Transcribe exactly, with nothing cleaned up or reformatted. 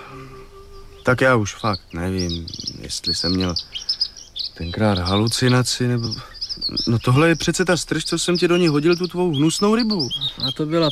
Tak já už fakt nevím, jestli jsem měl tenkrát halucinaci, nebo... No tohle je přece ta strž, co jsem ti do ní hodil, tu tvou hnusnou rybu. A to byla